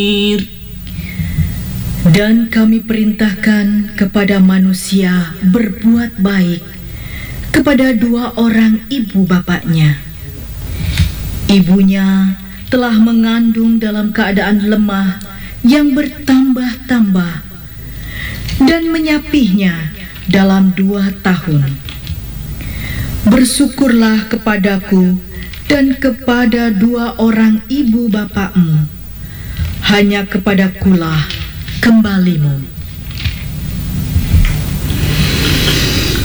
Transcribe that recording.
Dan kami perintahkan kepada manusia berbuat baik kepada dua orang ibu bapaknya. Ibunya telah mengandung dalam keadaan lemah yang bertambah-tambah dan menyapihnya dalam 2 tahun. Bersyukurlah kepadaku dan kepada dua orang ibu bapakmu, hanya kepadakulah kembalimu.